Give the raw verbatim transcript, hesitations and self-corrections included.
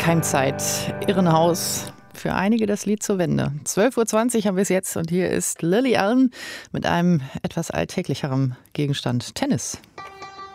Keimzeit, Irrenhaus. Für einige das Lied zur Wende. zwölf Uhr zwanzig haben wir es jetzt und hier ist Lily Allen mit einem etwas alltäglicherem Gegenstand. Tennis.